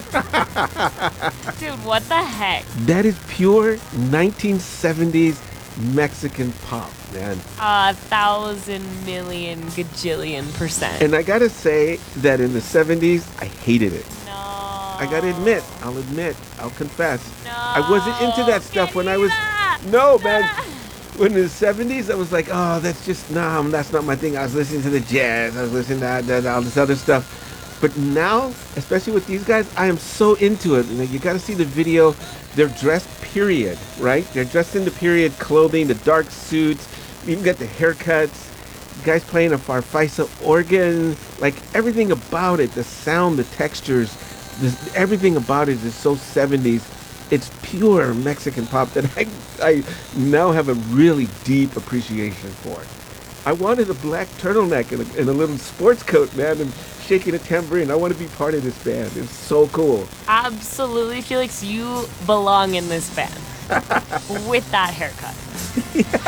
Dude, what the heck? That is pure 1970s Mexican pop, man. 1,000,000,000,000,000%. And I gotta say that in the 70s, I hated it. No. I gotta admit, I'll confess. No. I wasn't into that stuff when I was. Querida. No, man. When in the 70s, I was like, oh, that's not my thing. I was listening to the jazz, I was listening to all this other stuff. But now, especially with these guys, I am so into it. You gotta see the video. They're dressed period, right? They're dressed in the period clothing, the dark suits. You even got the haircuts. The guys playing a Farfisa organ. Like everything about it, the sound, the textures, everything about it is so 70s. It's pure Mexican pop that I now have a really deep appreciation for. I wanted a black turtleneck and a little sports coat, man, and shaking a tambourine. I want to be part of this band. It's so cool. Absolutely, Felix, you belong in this band with that haircut.